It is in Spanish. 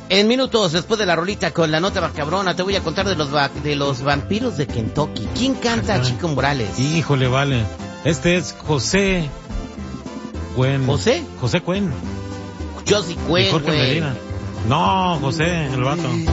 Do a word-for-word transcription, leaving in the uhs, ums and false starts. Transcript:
En minutos, después de la rolita con la nota macabrona, te voy a contar de los va- de los vampiros de Kentucky. ¿Quién canta a Chico Morales? Híjole, vale. Este es José Cuen. ¿José? José Cuen. Josie Y Cuen, Jorge güey. Medina. No, José, el vato.